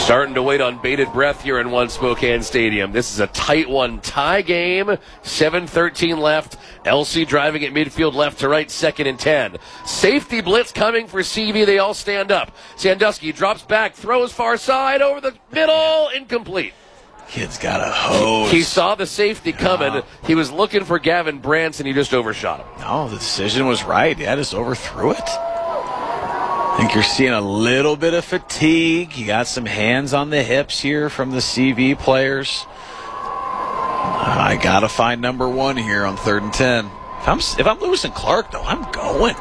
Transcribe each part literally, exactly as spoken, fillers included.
Starting to wait on bated breath here in One Spokane Stadium. This is a tight one. Tie game. seven thirteen left. L C driving at midfield left to right, second and ten. Safety blitz coming for C V. They all stand up. Sandusky drops back, throws far side, over the middle, incomplete. Kid's got a hose. He saw the safety coming. Yeah. He was looking for Gavin Branson. He just overshot him. No, the decision was right. Yeah, just overthrew it. I think you're seeing a little bit of fatigue. You got some hands on the hips here from the C V players. I got to find number one here on third and ten. If I'm, if I'm Lewis and Clark, though, I'm going.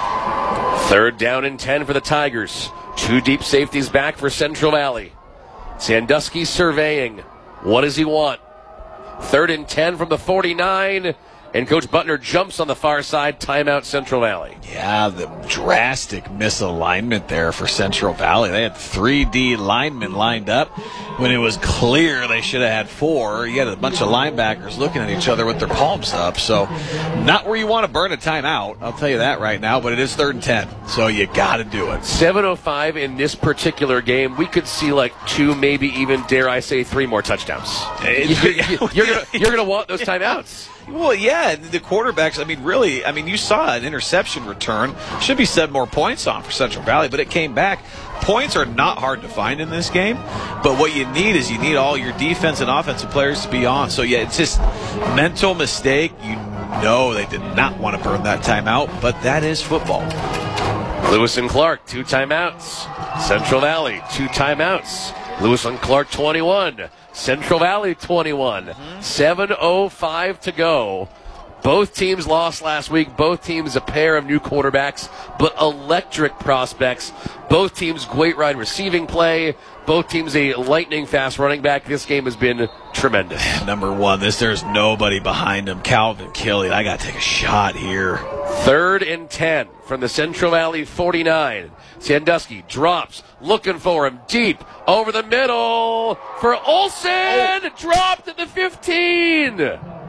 Third down and ten for the Tigers. Two deep safeties back for Central Valley. Sandusky surveying. What does he want? Third and ten from the forty-nine. And Coach Butner jumps on the far side. Timeout, Central Valley. Yeah, the drastic misalignment there for Central Valley. They had three D linemen lined up when it was clear they should have had four. You had a bunch of linebackers looking at each other with their palms up. So not where you want to burn a timeout, I'll tell you that right now, but it is third and ten. So you got to do it. seven oh five in this particular game. We could see like two, maybe even, dare I say, three more touchdowns. You're going you're to want those timeouts. Well, yeah, the quarterbacks, I mean, really, I mean, you saw an interception return. Should be seven more points on for Central Valley, but it came back. Points are not hard to find in this game, but what you need is you need all your defense and offensive players to be on. So, yeah, it's just mental mistake. You know they did not want to burn that timeout, but that is football. Lewis and Clark, two timeouts. Central Valley, two timeouts. Lewis and Clark, twenty-one. Central Valley, twenty-one. Mm-hmm. seven oh five to go. Both teams lost last week. Both teams a pair of new quarterbacks, but electric prospects. Both teams great wide receiving play. Both teams a lightning-fast running back. This game has been tremendous. Number one, this there's nobody behind him. Calvin Kelly, I got to take a shot here. Third and ten from the Central Valley forty-nine. Sandusky drops, looking for him deep over the middle for Olsen. Oh. Dropped at the fifteen.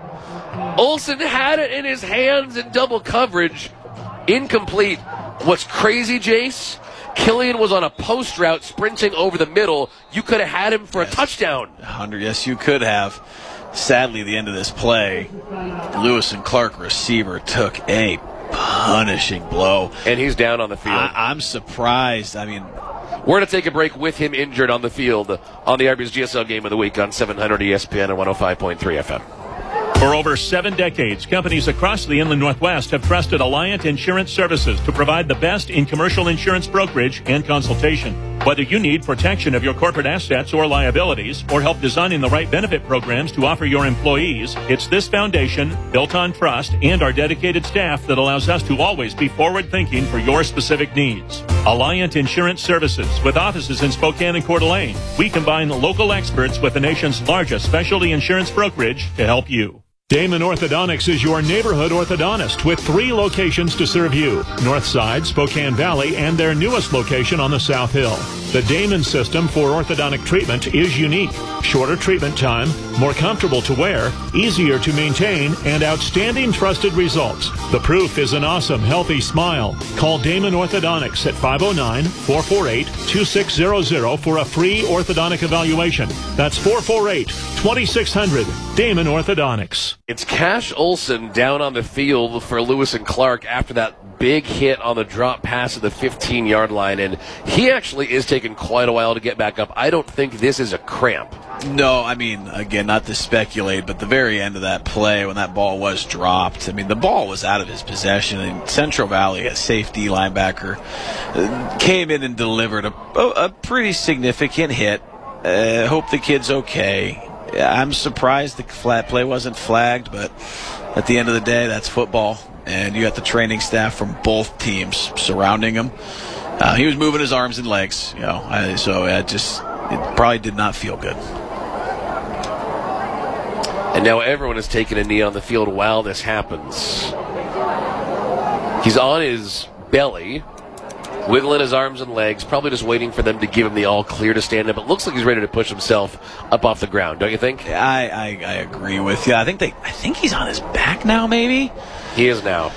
Olsen had it in his hands in double coverage. Incomplete. What's crazy, Jace? Killian was on a post route sprinting over the middle. You could have had him for yes. a touchdown. one hundred, yes, you could have. Sadly, the end of this play, Lewis and Clark receiver took a punishing blow. And he's down on the field. I, I'm surprised. I mean, we're going to take a break with him injured on the field on the Arby's G S L Game of the Week on seven hundred E S P N and one oh five point three F M. For over seven decades, companies across the Inland Northwest have trusted Alliant Insurance Services to provide the best in commercial insurance brokerage and consultation. Whether you need protection of your corporate assets or liabilities, or help designing the right benefit programs to offer your employees, it's this foundation, built on trust, and our dedicated staff that allows us to always be forward-thinking for your specific needs. Alliant Insurance Services, with offices in Spokane and Coeur d'Alene. We combine local experts with the nation's largest specialty insurance brokerage to help you. Damon Orthodontics is your neighborhood orthodontist with three locations to serve you. Northside, Spokane Valley, and their newest location on the South Hill. The Damon system for orthodontic treatment is unique. Shorter treatment time, more comfortable to wear, easier to maintain, and outstanding trusted results. The proof is an awesome, healthy smile. Call Damon Orthodontics at five oh nine, four four eight, two six zero zero for a free orthodontic evaluation. That's four four eight, two six zero zero. Damon Orthodontics. It's Cash Olsen down on the field for Lewis and Clark after that big hit on the drop pass at the fifteen-yard line, and he actually is taking quite a while to get back up. I don't think this is a cramp. No, I mean, again, not to speculate, but the very end of that play when that ball was dropped, I mean, the ball was out of his possession, and Central Valley, a safety linebacker, came in and delivered a, a pretty significant hit. I uh, hope the kid's okay. I'm surprised the flat play wasn't flagged, but at the end of the day, that's football, and you got the training staff from both teams surrounding him. Uh, he was moving his arms and legs, you know, I, so it just it probably did not feel good. And now everyone is taking a knee on the field while this happens. He's on his belly, wiggling his arms and legs, probably just waiting for them to give him the all clear to stand up. It looks like he's ready to push himself up off the ground, don't you think? I, I, I agree with you. I think they. I think he's on his back now, maybe? He is now.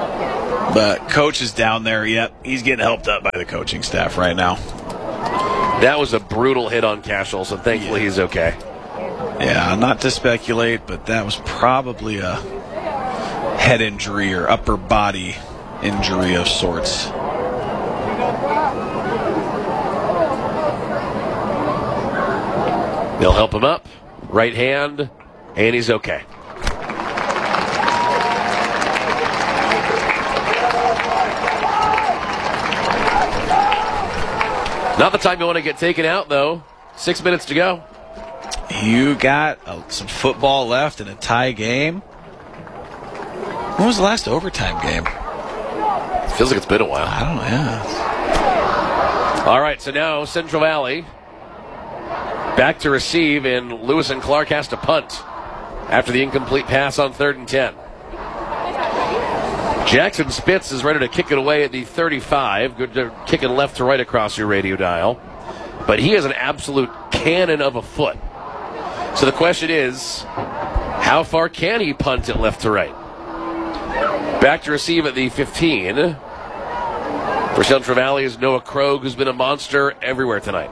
But coach is down there. Yep, he's getting helped up by the coaching staff right now. That was a brutal hit on Cashel, so thankfully yeah. he's okay. Yeah, not to speculate, but that was probably a head injury or upper body injury of sorts. They'll help him up. Right hand, and he's okay. Not the time you want to get taken out, though. Six minutes to go. You got uh, some football left in a tie game. When was the last overtime game? Feels like it's been a while. I don't know, yeah. All right, so now Central Valley back to receive, and Lewis and Clark has to punt after the incomplete pass on third and ten. Jackson Spitz is ready to kick it away at the thirty-five. Good to kicking left to right across your radio dial. But he is an absolute cannon of a foot. So the question is, how far can he punt it left to right? Back to receive at the fifteen. For Central Valley is Noah Krogh, who's been a monster everywhere tonight.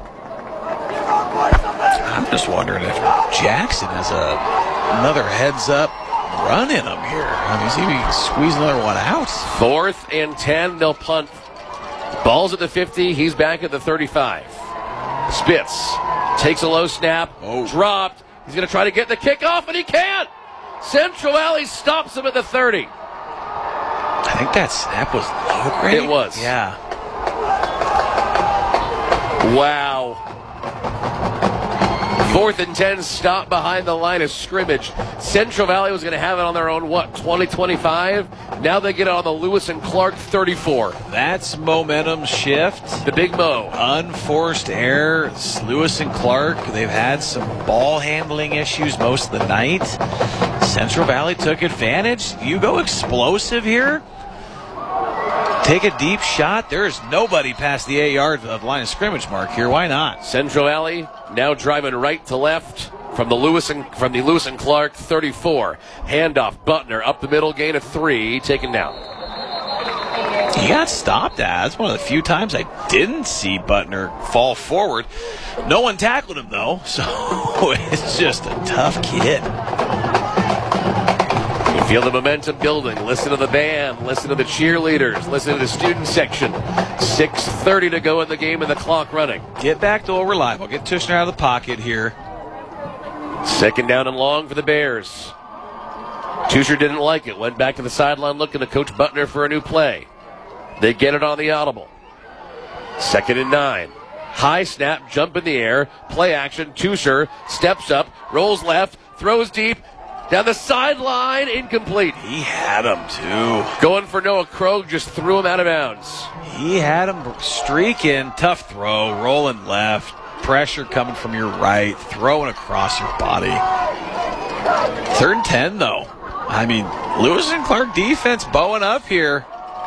I'm just wondering if Jackson has a, another heads-up run in him here. I mean, is he going to squeeze another one out? Fourth and ten, they'll punt. Ball's at the fifty, he's back at the thirty-five. Spitz takes a low snap, oh. dropped. He's going to try to get the kickoff, and he can't. Central Valley stops him at the thirty. I think that snap was low grade. It was. Yeah. Wow. Fourth and ten, stop behind the line of scrimmage. Central Valley was going to have it on their own, what, twenty, twenty-five? Now they get it on the Lewis and Clark thirty-four. That's momentum shift. The Big Mo. Unforced error. Lewis and Clark, they've had some ball handling issues most of the night. Central Valley took advantage. You go explosive here. Take a deep shot. There is nobody past the eight yard of line of scrimmage mark here. Why not? Central Valley now driving right to left from the Lewis and from the Lewis and Clark thirty-four. Handoff, Butner up the middle, gain of three, taken down. He got stopped at. That's one of the few times I didn't see Butner fall forward. No one tackled him though, so it's just a tough kid. You feel the momentum building. Listen to the band. Listen to the cheerleaders. Listen to the student section. six thirty to go in the game and the clock running. Get back to reliable. Get Tushner out of the pocket here. Second down and long for the Bears. Tushner didn't like it. Went back to the sideline looking to Coach Butner for a new play. They get it on the audible. Second and nine. High snap, jump in the air. Play action. Tushner steps up, rolls left, throws deep. Down the sideline, incomplete. He had him, too. Going for Noah Krogh, just threw him out of bounds. He had him streaking. Tough throw, rolling left. Pressure coming from your right, throwing across your body. Third and ten, though. I mean, Lewis and Clark defense bowing up here.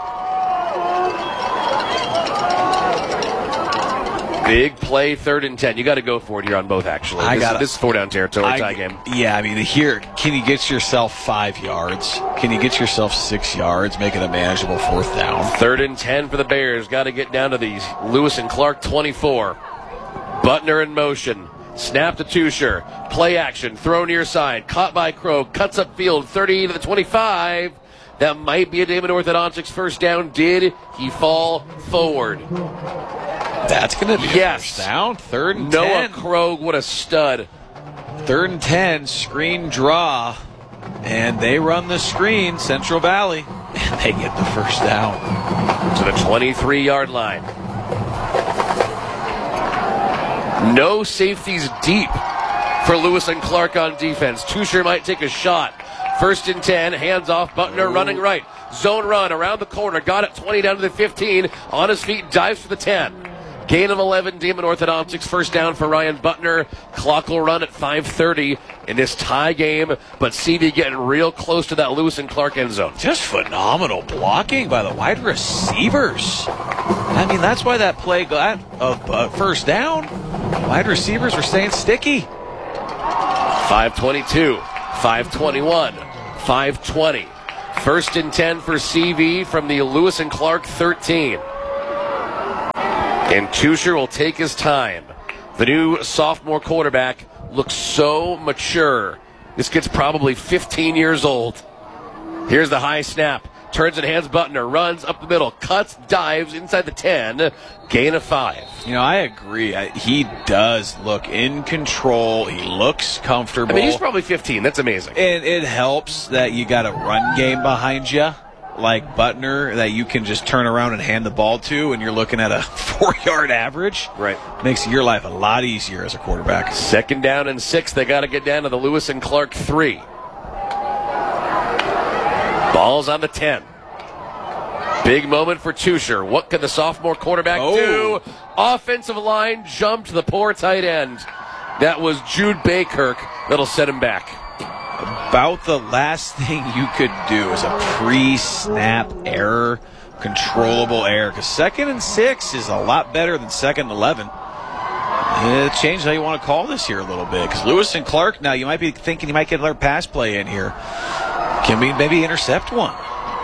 Big play, third and ten. You got to go for it here on both, actually. I this, gotta, is, this is four down territory, I, tie game. Yeah, I mean, here, can you get yourself five yards? Can you get yourself six yards? Make it a manageable fourth down. Third and ten for the Bears. Got to get down to the Lewis and Clark twenty-four. Butner in motion. Snap to Tushner. Play action. Throw near side. Caught by Krogh. Cuts up field. thirty to the twenty-five. That might be a Damon Orthodontics first down. Did he fall forward? That's going to be a yes. first down. Third and Noah ten. Krogh, what a stud. Third and ten, screen draw. And they run the screen, Central Valley. And they get the first down. To the twenty-three yard line. No safeties deep for Lewis and Clark on defense. Tushner might take a shot. First and ten, hands off, Butner running right. Zone run around the corner, got it twenty down to the fifteen. On his feet, dives for the ten. Gain of eleven, Damon Orthodontics, first down for Ryan Butner. Clock will run at five thirty in this tie game, but C V getting real close to that Lewis and Clark end zone. Just phenomenal blocking by the wide receivers. I mean, that's why that play got a uh, first down. Wide receivers were staying sticky. five twenty-two, five twenty-one, five twenty. First and ten for C V from the Lewis and Clark thirteen. And Tushner will take his time. The new sophomore quarterback looks so mature. This kid's probably fifteen years old. Here's the high snap. Turns and hands Butner. Runs up the middle. Cuts, dives inside the ten. Gain of five. You know, I agree. I, he does look in control. He looks comfortable. I mean, he's probably fifteen. That's amazing. And it helps that you got a run game behind you, like Butner, that you can just turn around and hand the ball to, and you're looking at a four-yard average. Right. Makes your life a lot easier as a quarterback. Second down and six. They got to get down to the Lewis and Clark three. Ball's on the ten. Big moment for Tusher. What can the sophomore quarterback oh. do? Offensive line jump to the poor tight end. That was Jude Baykirk that'll set him back. About the last thing you could do is a pre-snap error, controllable error. Because second and six is a lot better than second and eleven. It changed how you want to call this here a little bit. Because Lewis and Clark, now you might be thinking you might get another pass play in here. Can we maybe intercept one?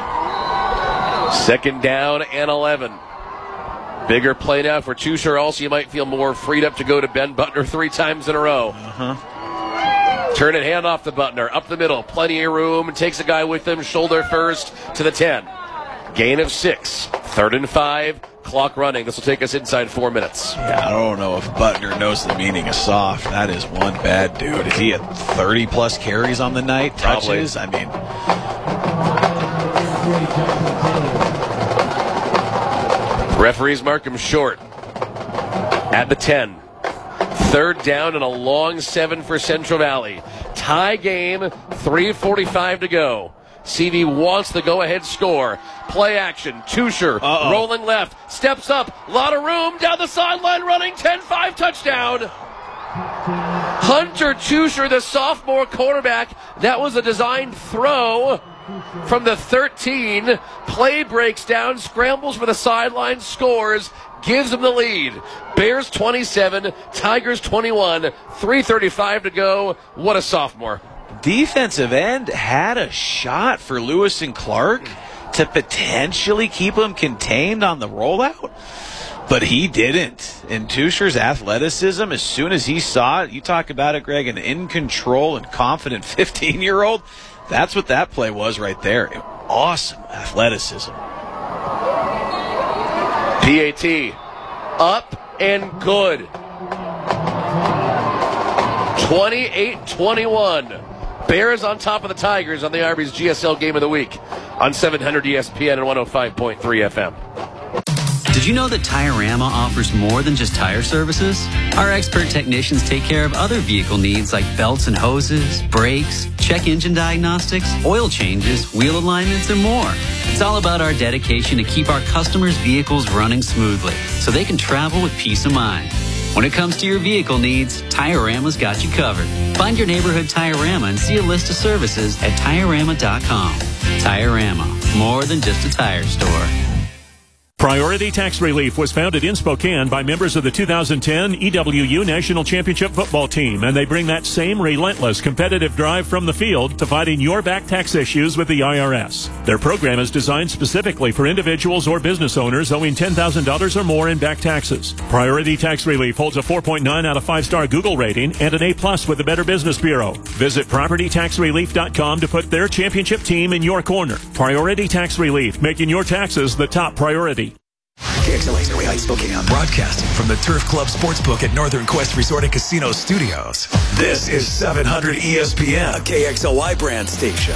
Second down and eleven. Bigger play now for Tusher. Also, you might feel more freed up to go to Ben Butner three times in a row. Uh-huh. Turn and hand off to Butner. Up the middle. Plenty of room. Takes a guy with him. Shoulder first to the ten. Gain of six. Third and five. Clock running. This will take us inside four minutes. Yeah, I don't know if Butner knows the meaning of soft. That is one bad dude. Is he at thirty-plus carries on the night? Probably. Touches? I mean... Referees mark him short at the ten. Third down and a long seven for Central Valley. Tie game, three forty-five to go. C V wants the go-ahead score. Play action. Tusher Uh-oh. rolling left. Steps up. A lot of room. Down the sideline running. ten five touchdown. Hunter Tusher, the sophomore quarterback. That was a designed throw from the thirteen. Play breaks down. Scrambles for the sideline. Scores. Gives them the lead. Bears twenty-seven. Tigers twenty-one. three thirty-five to go. What a sophomore. Defensive end had a shot for Lewis and Clark to potentially keep him contained on the rollout, but he didn't. And Tusher's athleticism, as soon as he saw it, you talk about it, Greg, an in-control and confident fifteen-year-old, that's what that play was right there. Awesome athleticism. P A T, up and good. twenty-eight twenty-one. Bears on top of the Tigers on the Arby's G S L Game of the Week on seven hundred E S P N and one oh five point three F M. Did you know that Tire-Rama offers more than just tire services? Our expert technicians take care of other vehicle needs like belts and hoses, brakes, check engine diagnostics, oil changes, wheel alignments, and more. It's all about our dedication to keep our customers' vehicles running smoothly so they can travel with peace of mind. When it comes to your vehicle needs, Tire-Rama's got you covered. Find your neighborhood Tire-Rama and see a list of services at Tire Rama dot com. Tire-Rama, more than just a tire store. Priority Tax Relief was founded in Spokane by members of the two thousand ten E W U National Championship Football Team, and they bring that same relentless competitive drive from the field to fighting your back tax issues with the I R S. Their program is designed specifically for individuals or business owners owing ten thousand dollars or more in back taxes. Priority Tax Relief holds a four point nine out of five star Google rating and an A plus with the Better Business Bureau. Visit property tax relief dot com to put their championship team in your corner. Priority Tax Relief, making your taxes the top priority. K X L A's Norway Heights, Spokane, broadcasting from the Turf Club Sportsbook at Northern Quest Resort and Casino Studios. This is seven hundred E S P N, a K X L Y brand station.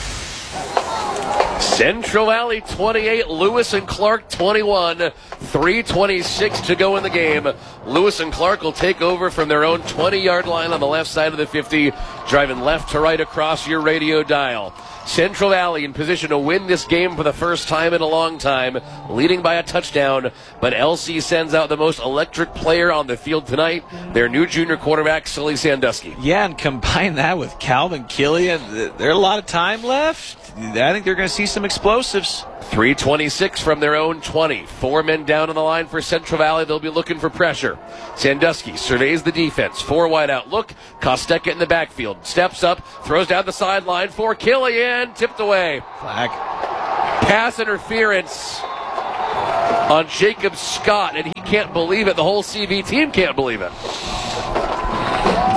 Central Valley twenty-eight, Lewis and Clark twenty-one, three twenty-six to go in the game. Lewis and Clark will take over from their own twenty-yard line on the left side of the fifty, driving left to right across your radio dial. Central Valley in position to win this game for the first time in a long time, leading by a touchdown, but L C sends out the most electric player on the field tonight, their new junior quarterback, Sully Sandusky. Yeah, and combine that with Calvin Killian. There's a lot of time left. I think they're going to see some explosives. three twenty-six from their own twenty. Four men down on the line for Central Valley. They'll be looking for pressure. Sandusky surveys the defense. Four wide out look. Kostecka in the backfield. Steps up. Throws down the sideline for Killian. Tipped away. Flag. Pass interference on Jacob Scott, and he can't believe it. The whole C V team can't believe it.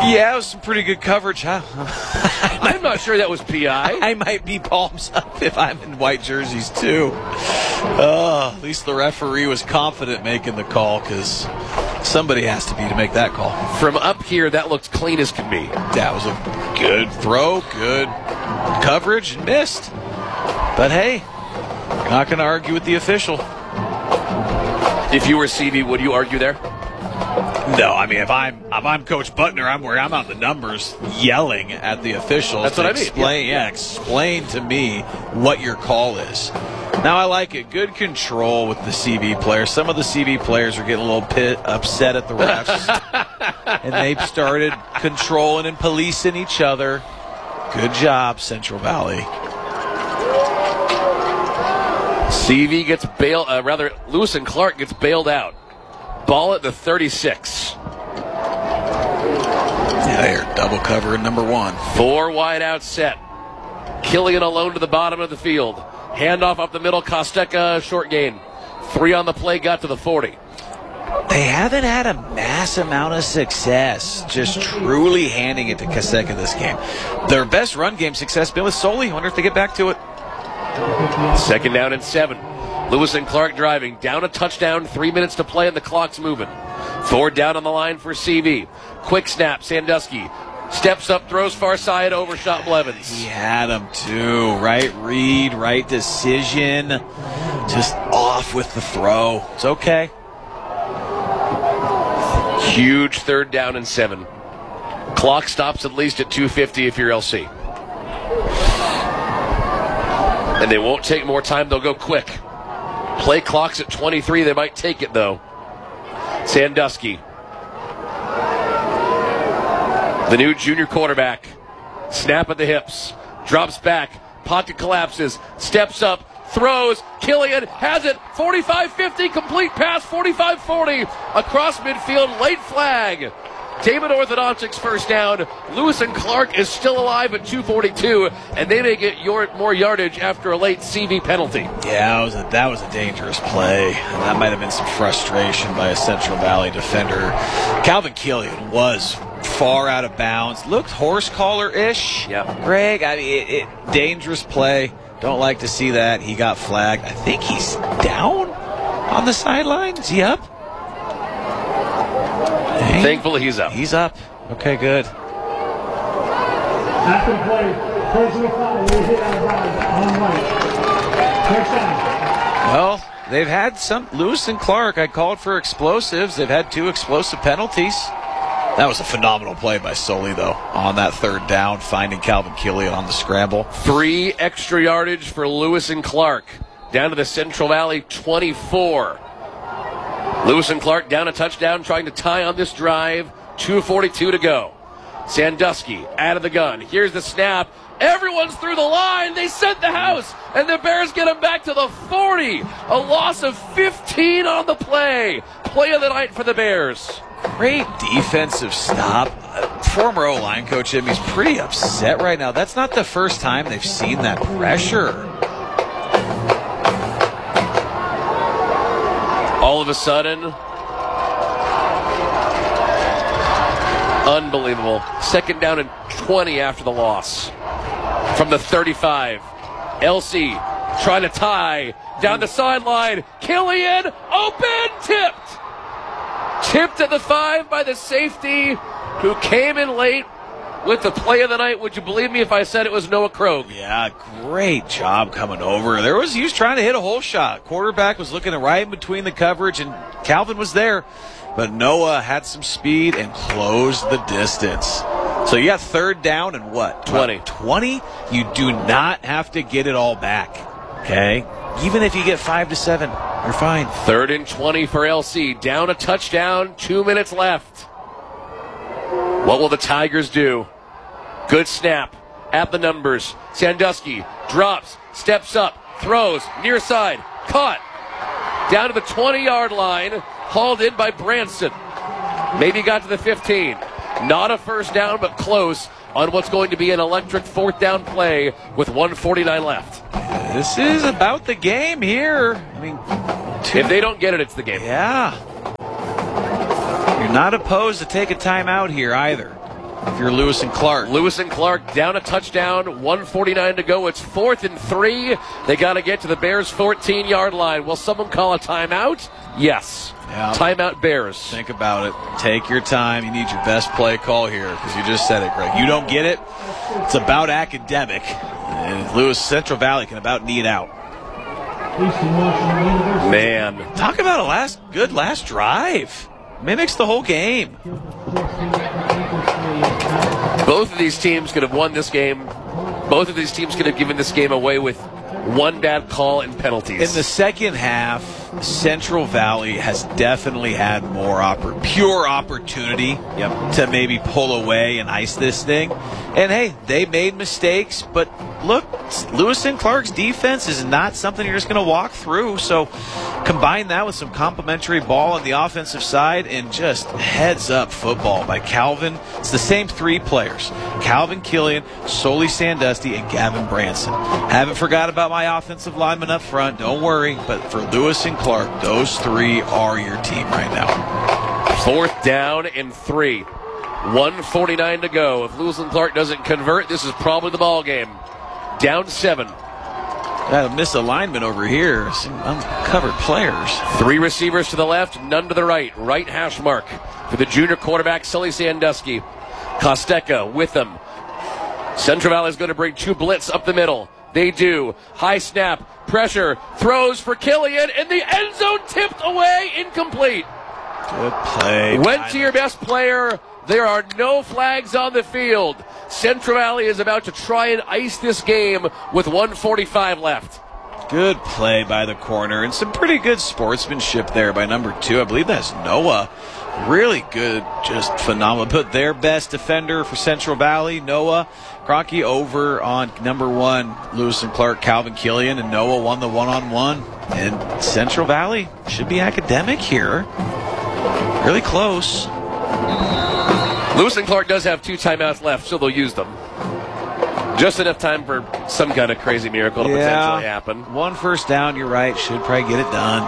Yeah, it was some pretty good coverage, huh? I'm not sure that was P I. I might be palms up if I'm in white jerseys, too. Uh, at least the referee was confident making the call, because somebody has to be to make that call. From up here, that looked clean as can be. That was a good throw, good coverage, and missed. But hey, you're not going to argue with the official. If you were C V, would you argue there? No, I mean, if I'm if I'm Coach Butner, I'm where I'm on the numbers yelling at the officials. That's to what I mean. Explain, Yeah. yeah, explain to me what your call is. Now, I like it. Good control with the C V players. Some of the C V players are getting a little bit upset at the refs. And they've started controlling and policing each other. Good job, Central Valley. C V gets bailed, uh, rather, Lewis and Clark gets bailed out. Ball at the thirty-six. Yeah, they're double covering number one. Four wide out set. Killian alone to the bottom of the field. Handoff up the middle, Costeca, short gain. Three on the play, got to the forty. They haven't had a mass amount of success just truly handing it to Costeca this game. Their best run game success been with Soli. I wonder if they get back to it. Second down and seven. Lewis and Clark driving. Down a touchdown. Three minutes to play and the clock's moving. Four down on the line for C V. Quick snap. Sandusky steps up, throws far side, overshot Blevins. He had him too. Right read, right decision. Just off with the throw. It's okay. Huge third down and seven. Clock stops at least at two fifty if you're L C. And they won't take more time. They'll go quick. Play clock's at twenty-three. They might take it, though. Sandusky. The new junior quarterback. Snap at the hips. Drops back. Pocket collapses. Steps up. Throws. Killian has it. forty-five fifty. Complete pass. forty-five forty. Across midfield. Late flag. David Orthodontics first down. Lewis and Clark is still alive at two forty-two, and they may get your, more yardage after a late C V penalty. Yeah, that was, a, that was a dangerous play, and that might have been some frustration by a Central Valley defender. Calvin Killian was far out of bounds. Looked horse collar-ish. Yeah. Greg, I mean, it, it, dangerous play. Don't like to see that. He got flagged. I think he's down on the sideline. Is he up? Dang. Thankfully, he's up. He's up. Okay, good. After play, personal foul, we hit our guys on right. First down. Well, they've had some. Lewis and Clark, I called for explosives. They've had two explosive penalties. That was a phenomenal play by Soli, though, on that third down, finding Calvin Killian on the scramble. Three extra yardage for Lewis and Clark. Down to the Central Valley twenty-four. Lewis and Clark down a touchdown, trying to tie on this drive. two forty-two to go. Sandusky out of the gun. Here's the snap. Everyone's through the line. They sent the house, and the Bears get him back to the forty. A loss of fifteen on the play. Play of the night for the Bears. Great defensive stop. Uh, former O-line coach Jimmy's pretty upset right now. That's not the first time they've seen that pressure. All of a sudden, unbelievable. Second down and twenty after the loss. From the thirty-five. L C trying to tie down the sideline. Killian, open, tipped. Tipped at the five by the safety who came in late with the play of the night. Would you believe me if I said it was Noah Krogh? Yeah, great job coming over. There was he was trying to hit a hole shot. Quarterback was looking right in between the coverage, and Calvin was there. But Noah had some speed and closed the distance. So you got third down and what? twenty. twenty? You do not have to get it all back. Okay? Even if you get five to seven, you're fine. Third and twenty for L C. Down a touchdown. Two minutes left. What will the Tigers do? Good snap at the numbers. Sandusky drops, steps up, throws, near side, caught. Down to the twenty-yard line, hauled in by Branson. Maybe got to the fifteen. Not a first down, but close on what's going to be an electric fourth down play with one forty-nine left. This is about the game here. I mean, two, If they don't get it, it's the game. yeah. You're not opposed to take a timeout here either. if you're Lewis and Clark. Lewis and Clark down a touchdown, one forty-nine to go. It's fourth and three. They got to get to the Bears' fourteen-yard line. Will someone call a timeout? Yes. Yeah. Timeout Bears. Think about it. Take your time. You need your best play call here because you just said it, Greg. You don't get it, it's about academic. And Lewis Central Valley can about need out. Man. Talk about a last good last drive. Mimics the whole game. Both of these teams could have won this game. Both of these teams could have given this game away with one bad call and penalties. In the second half, Central Valley has definitely had more oppor- pure opportunity yep. to maybe pull away and ice this thing. And, hey, they made mistakes, but look, Lewis and Clark's defense is not something you're just going to walk through. So combine that with some complimentary ball on the offensive side and just heads-up football by Calvin. It's the same three players, Calvin Killian, Soli Sandusky, and Gavin Branson. Haven't forgot about my offensive lineman up front. Don't worry. But for Lewis and Clark, those three are your team right now. Fourth down and three. one forty-nine to go. If Lewis and Clark doesn't convert, this is probably the ball game. Down seven. Got a misalignment over here. Some uncovered players. Three receivers to the left, none to the right. Right hash mark for the junior quarterback, Sully Sandusky. Costeca with them. Central Valley is going to bring two blitz up the middle. They do. High snap, pressure, throws for Killian, and the end zone tipped away, incomplete. Good play. Went to your best player. There are no flags on the field. Central Valley is about to try and ice this game with one forty-five left. Good play by the corner and some pretty good sportsmanship there by number two. I believe that's Noah. Really good, just phenomenal. Put their best defender for Central Valley, Noah Kroenke, over on number one, Lewis and Clark, Calvin Killian, and Noah won the one-on-one. And Central Valley should be academic here. Really close. Lewis and Clark does have two timeouts left, so they'll use them. Just enough time for some kind of crazy miracle to yeah, potentially happen. One first down, you're right. Should probably get it done.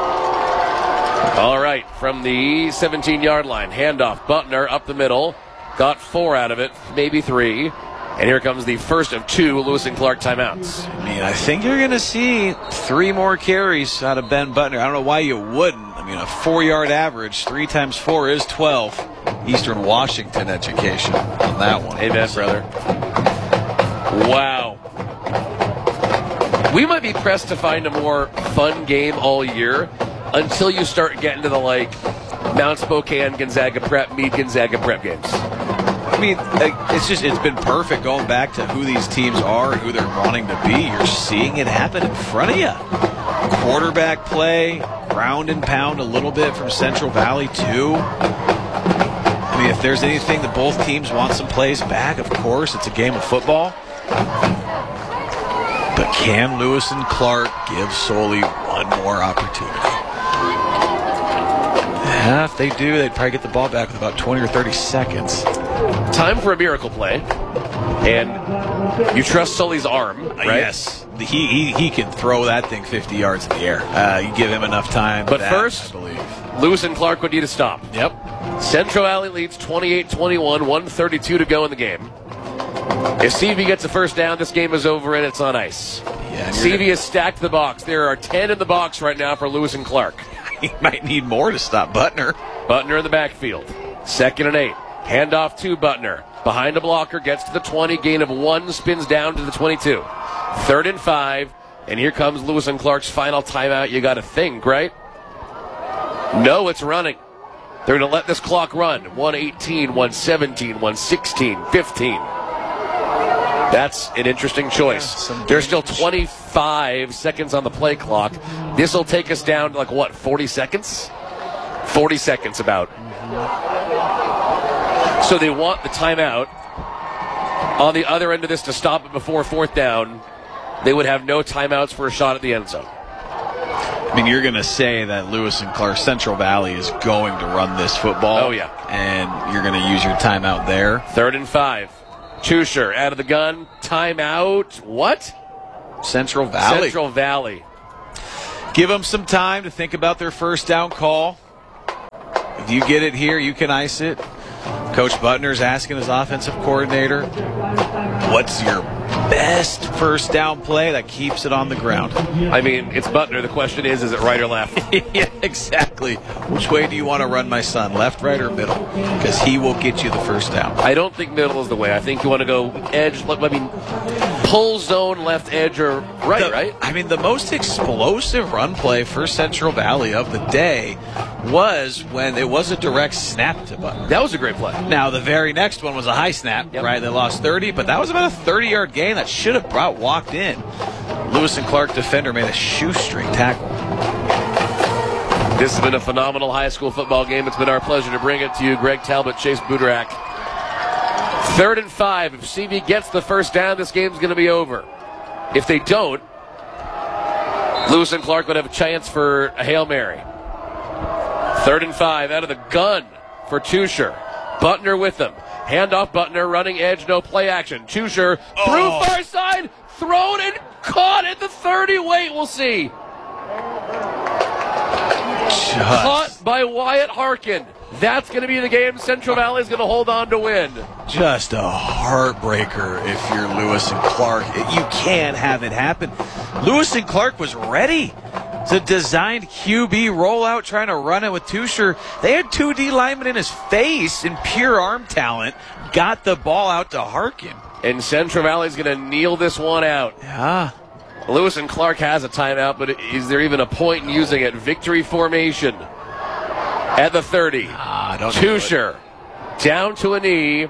All right, from the seventeen-yard line, handoff, Butner up the middle. Got four out of it, maybe three. And here comes the first of two Lewis and Clark timeouts. I mean, I think you're going to see three more carries out of Ben Butner. I don't know why you wouldn't. I mean, a four-yard average, three times four is twelve. Eastern Washington education on that one. Amen, brother. Wow. We might be pressed to find a more fun game all year until you start getting to the, like, Mount Spokane, Gonzaga Prep, Meade, Gonzaga Prep games. I mean, it's just, it's been perfect going back to who these teams are and who they're wanting to be. You're seeing it happen in front of you. Quarterback play, ground and pound a little bit from Central Valley, too. I mean, if there's anything that both teams want some plays back, of course, it's a game of football. But can Lewis and Clark give Soli one more opportunity? Yeah, if they do, they'd probably get the ball back with about twenty or thirty seconds. Time for a miracle play. And you trust Sully's arm, right? Uh, yes. He, he he can throw that thing fifty yards in the air. Uh, you give him enough time. But that, first, I believe. Lewis and Clark would need to stop. Yep. Central Valley leads twenty-eight twenty-one, one thirty-two to go in the game. If C V gets a first down, this game is over and it's on ice. Yeah, C V has stacked the box. There are ten in the box right now for Lewis and Clark. He might need more to stop Butner. Butner in the backfield. Second and eight. Handoff to Butner. Behind a blocker, gets to the twenty, gain of one, spins down to the twenty-two. Third and five, and here comes Lewis and Clark's final timeout. You got to think, right? No, it's running. They're going to let this clock run. one eighteen, one seventeen, one sixteen, fifteen. That's an interesting choice. Yeah, There's still twenty-five seconds on the play clock. This will take us down to, like, what, forty seconds? forty seconds about. So they want the timeout. On the other end of this to stop it before fourth down, they would have no timeouts for a shot at the end zone. I mean, you're going to say that Lewis and Clark Central Valley is going to run this football. Oh, yeah. And you're going to use your timeout there. Third and five. Chusher out of the gun. Timeout. What? Central Valley. Central Valley. Give them some time to think about their first down call. If you get it here, you can ice it. Coach Butner's asking his offensive coordinator, what's your best first down play that keeps it on the ground? I mean, it's Butner. The question is, is it right or left? Yeah, exactly. Which way do you want to run, my son, left, right, or middle? Because he will get you the first down. I don't think middle is the way. I think you want to go edge, I mean, pull zone, left edge, or right, the, right? I mean, the most explosive run play for Central Valley of the day was when it was a direct snap to Butner. That was a great play. Now, the very next one was a high snap, yep. right? They lost thirty, but that was about a thirty-yard gain that should have brought walked in. Lewis and Clark defender made a shoestring tackle. This has been a phenomenal high school football game. It's been our pleasure to bring it to you. Greg Talbot, Chase Budarak. Third and five. If C V gets the first down, this game's going to be over. If they don't, Lewis and Clark would have a chance for a Hail Mary. Third and five out of the gun for Tusher. Butner with them. Handoff Butner, running edge, no play action. Tusher oh. through far side, thrown and caught at the thirty. Wait, we'll see. Just. Caught by Wyatt Harkin. That's going to be the game Central Valley is going to hold on to win. Just a heartbreaker if you're Lewis and Clark. You can't have it happen. Lewis and Clark was ready. It's a designed Q B rollout trying to run it with Tusher. They had two D linemen in his face in pure arm talent. Got the ball out to Harkin. And Central Valley's going to kneel this one out. Yeah. Lewis and Clark has a timeout, but is there even a point in using it? Victory formation at the thirty. Ah, don't Tusher down to a knee,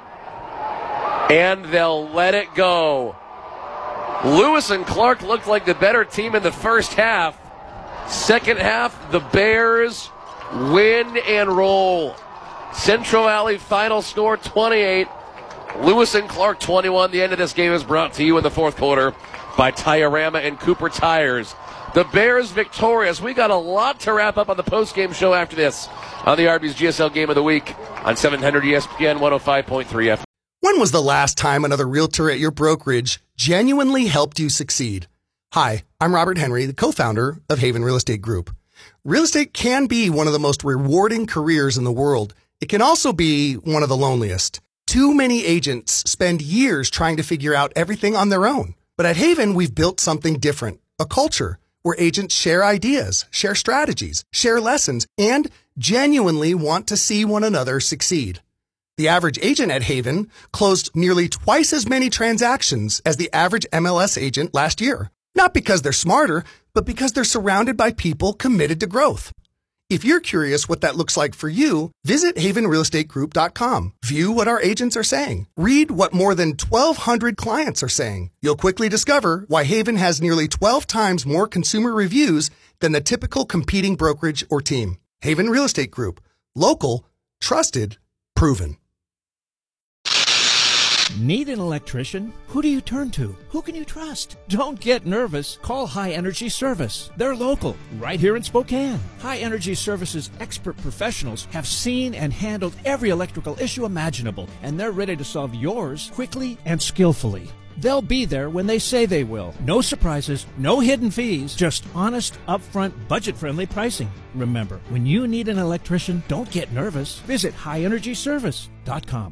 and they'll let it go. Lewis and Clark looked like the better team in the first half. Second half, the Bears win and roll. Central Valley final score twenty-eight. Lewis and Clark twenty-one. The end of this game is brought to you in the fourth quarter by Tire-Rama and Cooper Tires. The Bears victorious. We got a lot to wrap up on the post-game show after this on the Arby's G S L Game of the Week on seven hundred E S P N one oh five point three F M. When was the last time another realtor at your brokerage genuinely helped you succeed? Hi, I'm Robert Henry, the co-founder of Haven Real Estate Group. Real estate can be one of the most rewarding careers in the world. It can also be one of the loneliest. Too many agents spend years trying to figure out everything on their own. But at Haven, we've built something different, a culture where agents share ideas, share strategies, share lessons, and genuinely want to see one another succeed. The average agent at Haven closed nearly twice as many transactions as the average M L S agent last year. Not because they're smarter, but because they're surrounded by people committed to growth. If you're curious what that looks like for you, visit haven real estate group dot com. View what our agents are saying. Read what more than twelve hundred clients are saying. You'll quickly discover why Haven has nearly twelve times more consumer reviews than the typical competing brokerage or team. Haven Real Estate Group. Local, trusted, proven. Need an electrician? Who do you turn to? Who can you trust? Don't get nervous. Call High Energy Service. They're local, right here in Spokane. High Energy Service's expert professionals have seen and handled every electrical issue imaginable, and they're ready to solve yours quickly and skillfully. They'll be there when they say they will. No surprises, no hidden fees, just honest, upfront, budget-friendly pricing. Remember, when you need an electrician, don't get nervous. Visit high energy service dot com.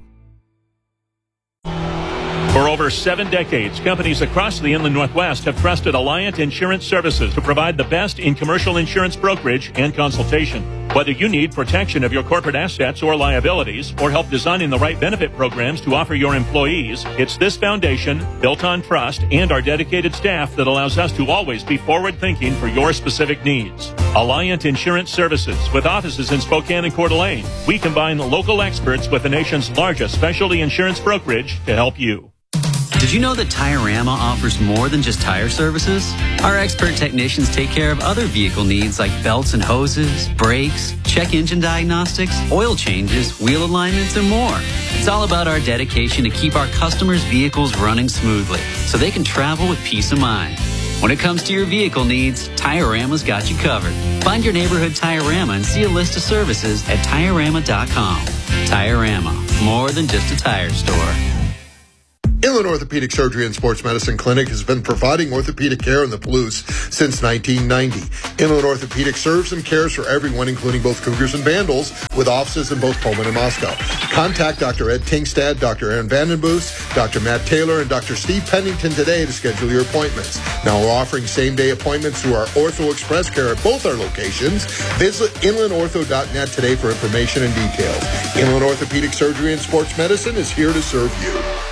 For over seven decades, companies across the Inland Northwest have trusted Alliant Insurance Services to provide the best in commercial insurance brokerage and consultation. Whether you need protection of your corporate assets or liabilities, or help designing the right benefit programs to offer your employees, it's this foundation, built on trust, and our dedicated staff that allows us to always be forward-thinking for your specific needs. Alliant Insurance Services, with offices in Spokane and Coeur d'Alene. We combine local experts with the nation's largest specialty insurance brokerage to help you. Did you know that Tire-Rama offers more than just tire services? Our expert technicians take care of other vehicle needs like belts and hoses, brakes, check engine diagnostics, oil changes, wheel alignments, and more. It's all about our dedication to keep our customers' vehicles running smoothly so they can travel with peace of mind. When it comes to your vehicle needs, Tire-Rama's got you covered. Find your neighborhood Tire-Rama and see a list of services at tire rama dot com. Tire-Rama, more than just a tire store. Inland Orthopedic Surgery and Sports Medicine Clinic has been providing orthopedic care in the Palouse since nineteen ninety. Inland Orthopedic serves and cares for everyone, including both Cougars and Vandals, with offices in both Pullman and Moscow. Contact Doctor Ed Tingstad, Doctor Aaron Vandenboos, Doctor Matt Taylor, and Doctor Steve Pennington today to schedule your appointments. Now we're offering same-day appointments through our Ortho Express Care at both our locations. Visit inland ortho dot net today for information and details. Inland Orthopedic Surgery and Sports Medicine is here to serve you.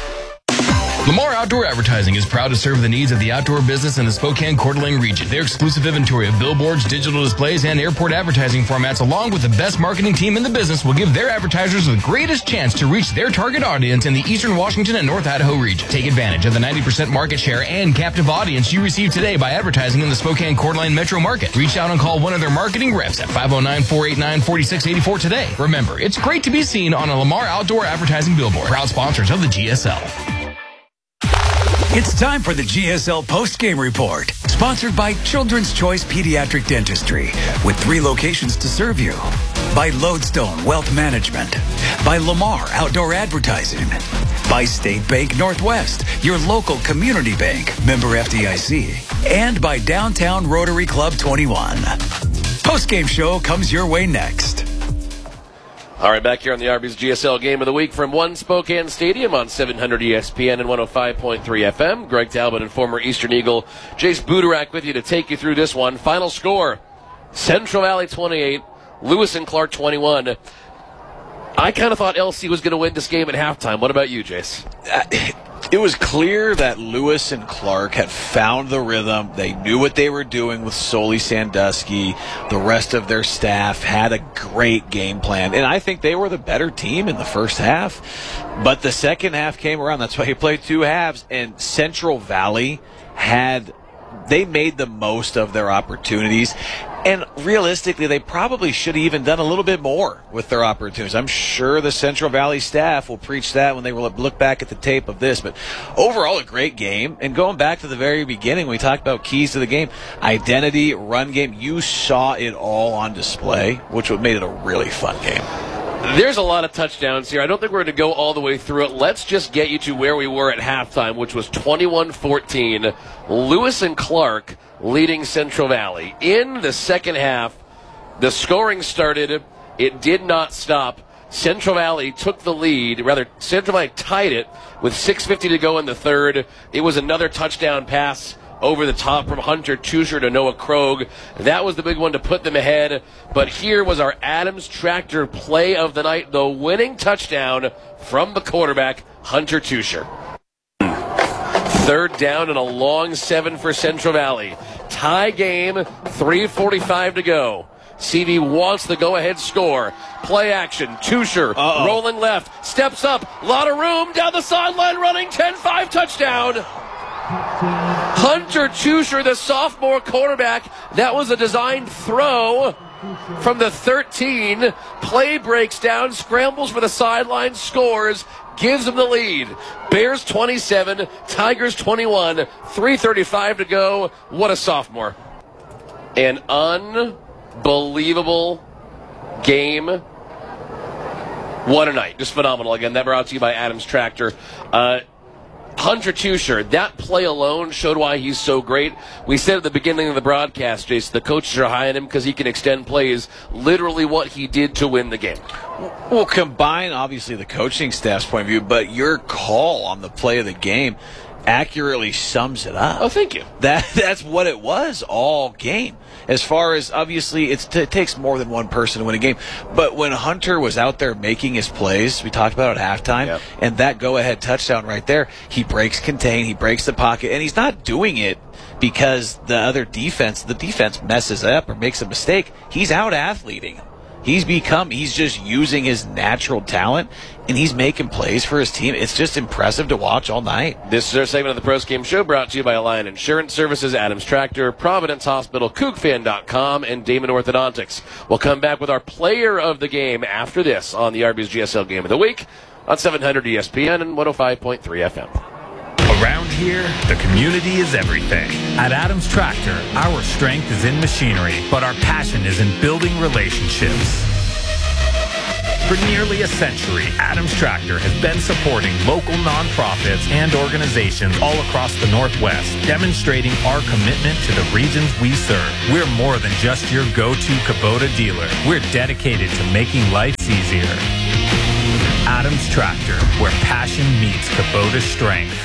Lamar Outdoor Advertising is proud to serve the needs of the outdoor business in the Spokane Coeur d'Alene region. Their exclusive inventory of billboards, digital displays, and airport advertising formats, along with the best marketing team in the business, will give their advertisers the greatest chance to reach their target audience in the eastern Washington and North Idaho region. Take advantage of the ninety percent market share and captive audience you receive today by advertising in the Spokane Coeur d'Alene metro market. Reach out and call one of their marketing reps at five oh nine, four eight nine, four six eight four today. Remember, it's great to be seen on a Lamar Outdoor Advertising billboard. Proud sponsors of the G S L. It's time for the G S L Post-Game Report, sponsored by Children's Choice Pediatric Dentistry, with three locations to serve you. By Lodestone Wealth Management. By Lamar Outdoor Advertising. By State Bank Northwest, your local community bank, member F D I C. And by Downtown Rotary Club twenty-one. Post-Game Show comes your way next. All right, back here on the Arby's G S L Game of the Week from One Spokane Stadium on seven hundred E S P N and one oh five point three F M. Greg Talbot and former Eastern Eagle Jace Budarak with you to take you through this one. Final score, Central Valley twenty-eight, Lewis and Clark twenty-one. I kind of thought L C was going to win this game at halftime. What about you, Jace? Uh, it was clear that Lewis and Clark had found the rhythm. They knew what they were doing with Soli Sandusky. The rest of their staff had a great game plan. And I think they were the better team in the first half. But the second half came around. That's why you played two halves. And Central Valley had... They made the most of their opportunities. And realistically, they probably should have even done a little bit more with their opportunities. I'm sure the Central Valley staff will preach that when they will look back at the tape of this. But overall, a great game. And going back to the very beginning, we talked about keys to the game. Identity, run game. You saw it all on display, which made it a really fun game. There's a lot of touchdowns here. I don't think we're going to go all the way through it. Let's just get you to where we were at halftime, which was twenty-one fourteen. Lewis and Clark leading Central Valley. In the second half, the scoring started. It did not stop. Central Valley took the lead. Rather, Central Valley tied it with six fifty to go in the third. It was another touchdown pass over the top from Hunter Tusher to Noah Krogh. That was the big one to put them ahead. But here was our Adams Tractor play of the night, the winning touchdown from the quarterback, Hunter Tusher. Third down and a long seven for Central Valley. Tie game, three forty-five to go. C V wants the go-ahead score. Play action. Tusher Uh-oh. rolling left. Steps up. A lot of room down the sideline running. ten five touchdown. Hunter Tusher, the sophomore quarterback. That was a designed throw from the thirteen. Play breaks down, scrambles for the sideline, scores, gives them the lead. Bears twenty-seven, Tigers twenty-one, three thirty-five to go. What a sophomore. An unbelievable game. What a night. Just phenomenal. Again, that brought to you by Adams Tractor. Uh, Hunter Tusher, that play alone showed why he's so great. We said at the beginning of the broadcast, Jason, the coaches are high on him because he can extend plays. Literally what he did to win the game. Well, combine, obviously, the coaching staff's point of view, but your call on the play of the game accurately sums it up. Oh, thank you. That That's what it was all game. As far as, obviously, it's, it takes more than one person to win a game. But when Hunter was out there making his plays, we talked about it at halftime, yep. and that go-ahead touchdown right there, he breaks contain, he breaks the pocket, and he's not doing it because the other defense, the defense messes up or makes a mistake. He's out-athleting. He's become, he's just using his natural talent, and he's making plays for his team. It's just impressive to watch all night. This is our segment of the Pros Game Show brought to you by Alliant Insurance Services, Adams Tractor, Providence Hospital, Coug Fan dot com, and Damon Orthodontics. We'll come back with our player of the game after this on the Arby's G S L Game of the Week on seven hundred E S P N and one oh five point three F M. Around here, the community is everything. At Adams Tractor, our strength is in machinery, but our passion is in building relationships. For nearly a century, Adams Tractor has been supporting local nonprofits and organizations all across the Northwest, demonstrating our commitment to the regions we serve. We're more than just your go-to Kubota dealer. We're dedicated to making life easier. Adams Tractor, where passion meets Kubota strength.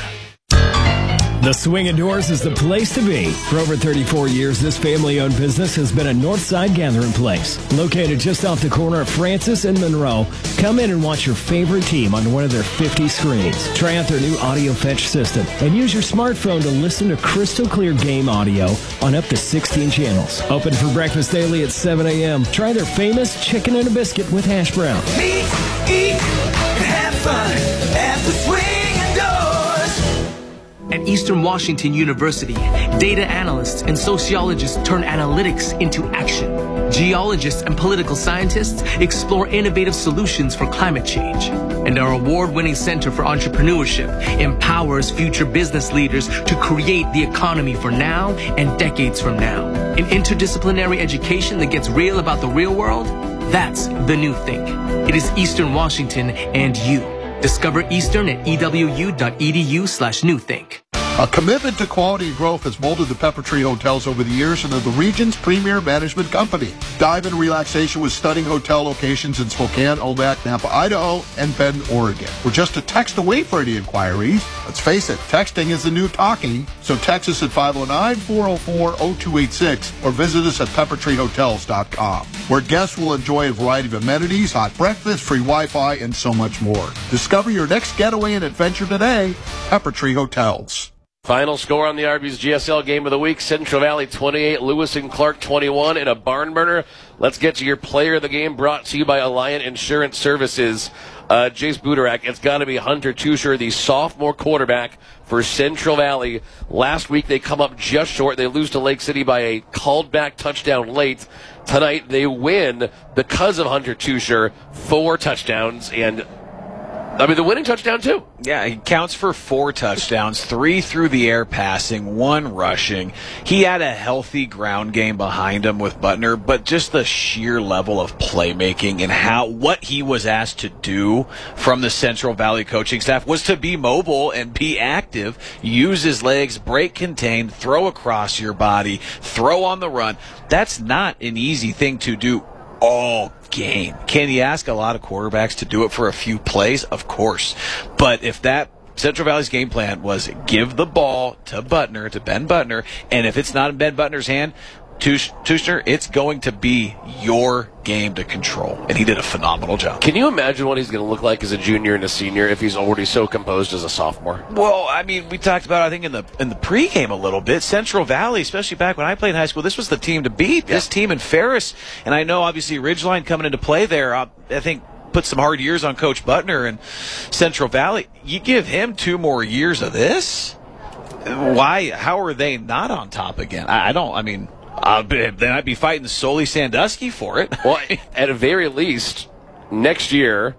The Swing and Doors is the place to be. For over thirty-four years, this family-owned business has been a Northside gathering place. Located just off the corner of Francis and Monroe, come in and watch your favorite team on one of their fifty screens. Try out their new audio fetch system and use your smartphone to listen to crystal clear game audio on up to sixteen channels. Open for breakfast daily at seven a.m. Try their famous chicken and a biscuit with hash brown. Meet, eat, and have fun at the Swing and Doors. At Eastern Washington University, data analysts and sociologists turn analytics into action. Geologists and political scientists explore innovative solutions for climate change. And our award-winning Center for Entrepreneurship empowers future business leaders to create the economy for now and decades from now. An interdisciplinary education that gets real about the real world? That's the new thing. It is Eastern Washington and you. Discover Eastern at ewu.edu slash newthink. A commitment to quality and growth has molded the Pepper Tree Hotels over the years into the region's premier management company. Dive into relaxation with stunning hotel locations in Spokane, Omak, Nampa, Idaho, and Bend, Oregon. We're just a text away for any inquiries. Let's face it, texting is the new talking, so text us at five oh nine, four oh four, oh two eight six or visit us at pepper tree hotels dot com, where guests will enjoy a variety of amenities, hot breakfast, free Wi-Fi, and so much more. Discover your next getaway and adventure today. Pepper Tree Hotels. Final score on the Arby's G S L Game of the Week, Central Valley twenty-eight, Lewis and Clark twenty-one in a barn burner. Let's get to your player of the game, brought to you by Alliant Insurance Services. Uh, Jace Budarak, it's got to be Hunter Tusher, the sophomore quarterback for Central Valley. Last week they come up just short. They lose to Lake City by a called back touchdown late. Tonight they win because of Hunter Tusher, four touchdowns, and I mean, the winning touchdown, too. Yeah, he counts for four touchdowns, three through the air passing, one rushing. He had a healthy ground game behind him with Butner, but just the sheer level of playmaking and how what he was asked to do from the Central Valley coaching staff was to be mobile and be active, use his legs, break contained, throw across your body, throw on the run. That's not an easy thing to do all game. Can you ask a lot of quarterbacks to do it for a few plays? Of course. But if that Central Valley's game plan was give the ball to Butner, to Ben Butner, and if it's not in Ben Butner's hand, Tushner, it's going to be your game to control. And he did a phenomenal job. Can you imagine what he's going to look like as a junior and a senior if he's already so composed as a sophomore? Well, I mean, we talked about, I think, in the in the pregame a little bit. Central Valley, especially back when I played in high school, this was the team to beat. Yeah. This team in Ferris. And I know, obviously, Ridgeline coming into play there, I, I think, put some hard years on Coach Butner and Central Valley. You give him two more years of this? Why? How are they not on top again? I, I don't, I mean... Uh, then I'd be fighting solely Sandusky for it. Well, at the very least, next year,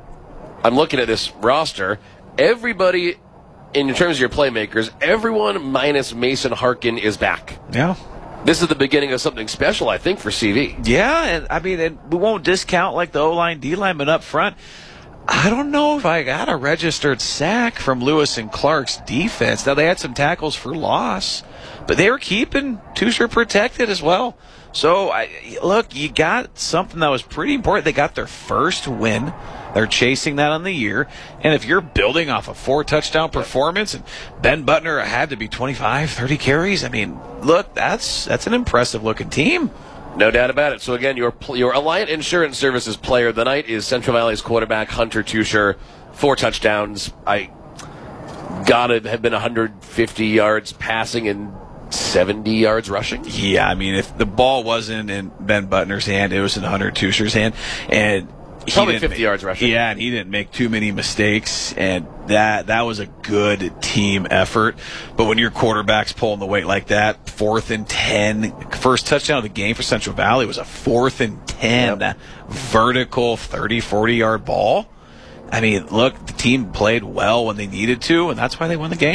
I'm looking at this roster, everybody, in terms of your playmakers, everyone minus Mason Harkin is back. Yeah. This is the beginning of something special, I think, for C V. Yeah, and I mean, and we won't discount like the O-line, D-line, but up front, I don't know if I got a registered sack from Lewis and Clark's defense. Now, they had some tackles for loss, but they were keeping Tusher protected as well. So, I, look, you got something that was pretty important. They got their first win. They're chasing that on the year. And if you're building off a four-touchdown performance, and Ben Butner had to be twenty-five, thirty carries, I mean, look, that's that's an impressive-looking team. No doubt about it. So, again, your your Alliant Insurance Services player of the night is Central Valley's quarterback, Hunter Tusher. Four touchdowns. I got to have been one hundred fifty yards passing and seventy yards rushing. Yeah, I mean, if the ball wasn't in Ben Butner's hand, it was in Hunter Tusher's hand. And he probably fifty make, yards rushing. Yeah, and he didn't make too many mistakes, and that that was a good team effort. But when your quarterback's pulling the weight like that, fourth and ten, first touchdown of the game for Central Valley was a fourth and ten, yep. vertical thirty, forty yard ball. I mean, look, the team played well when they needed to, and that's why they won the game.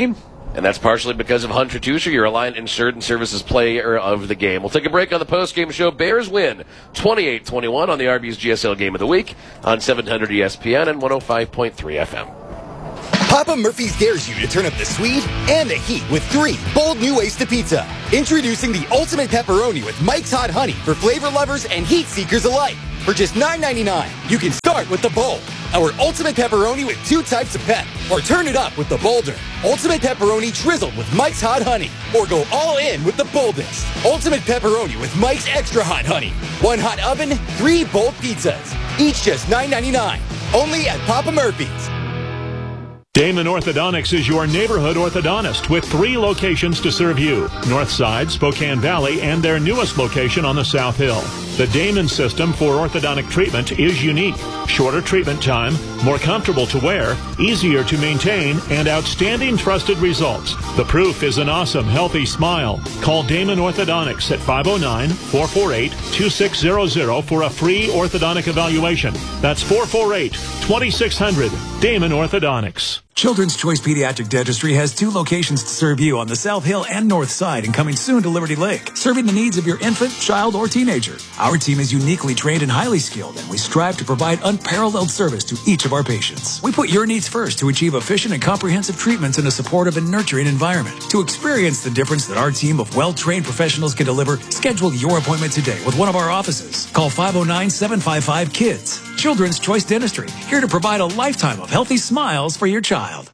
And that's partially because of Hunter Tusher, your Alliant Insured and Services player of the game. We'll take a break on the post-game show. Bears win twenty-eight twenty-one on the Arby's G S L Game of the Week on seven hundred E S P N and one oh five point three F M. Papa Murphy's dares you to turn up the sweet and the heat with three bold new ways to pizza. Introducing the Ultimate Pepperoni with Mike's Hot Honey for flavor lovers and heat seekers alike. For just nine ninety-nine, you can start with the bold, our Ultimate Pepperoni with two types of pep, or turn it up with the bolder, Ultimate Pepperoni drizzled with Mike's Hot Honey, or go all in with the boldest, Ultimate Pepperoni with Mike's Extra Hot Honey. One hot oven, three bold pizzas, each just nine ninety-nine, only at Papa Murphy's. Damon Orthodontics is your neighborhood orthodontist with three locations to serve you. Northside, Spokane Valley, and their newest location on the South Hill. The Damon system for orthodontic treatment is unique. Shorter treatment time, more comfortable to wear, easier to maintain, and outstanding trusted results. The proof is an awesome, healthy smile. Call Damon Orthodontics at five oh nine, four four eight, two six zero zero for a free orthodontic evaluation. That's four four eight, two six zero zero. Damon Orthodontics. Children's Choice Pediatric Dentistry has two locations to serve you on the South Hill and North Side and coming soon to Liberty Lake, serving the needs of your infant, child, or teenager. Our team is uniquely trained and highly skilled, and we strive to provide unparalleled service to each of our patients. We put your needs first to achieve efficient and comprehensive treatments in a supportive and nurturing environment. To experience the difference that our team of well-trained professionals can deliver, schedule your appointment today with one of our offices. Call five oh nine, seven five five, K I D S. Children's Choice Dentistry, here to provide a lifetime of healthy smiles for your child.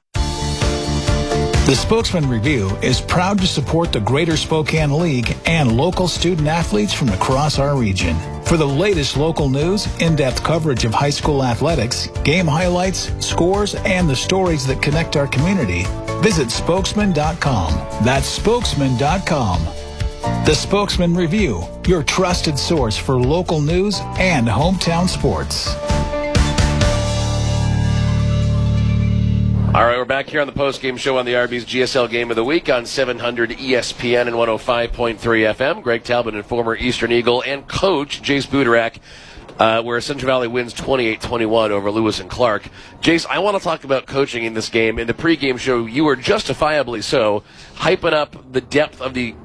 The Spokesman Review is proud to support the Greater Spokane League and local student athletes from across our region. For the latest local news, in-depth coverage of high school athletics, game highlights, scores, and the stories that connect our community, visit spokesman dot com. That's spokesman dot com. The Spokesman Review, your trusted source for local news and hometown sports. All right, we're back here on the post-game show on the Arby's G S L Game of the Week on seven hundred E S P N and one oh five point three F M. Greg Talbot and former Eastern Eagle and coach Jace Buderak, uh, where Central Valley wins twenty-eight twenty-one over Lewis and Clark. Jace, I want to talk about coaching in this game. In the pregame show, you were justifiably so, hyping up the depth of the